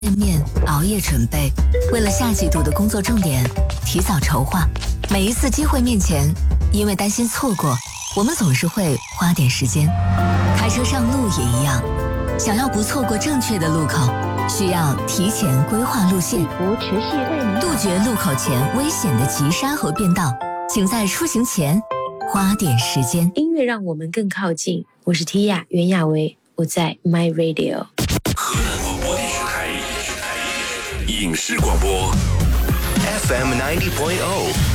见面熬夜准备，为了下季度的工作重点提早筹划。每一次机会面前，因为担心错过，我们总是会花点时间。开车上路也一样，想要不错过正确的路口，需要提前规划路线，杜绝路口前危险的急刹和变道。请在出行前花点时间。 音乐让我们更靠近。我是 Tia 袁娅维，我在 My Radio。 河南广播电视台影视广播 FM 90.0